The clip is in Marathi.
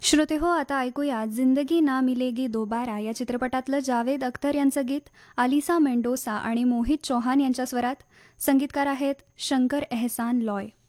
श्रोते हो, आता ऐकूया जिंदगी ना मिलेगी दोबारा या चित्रपटातलं जावेद अख्तर यांचं गीत आलिसा मेंडोसा आणि मोहित चौहान यांच्या स्वरात. संगीतकार आहेत शंकर एहसान लॉय.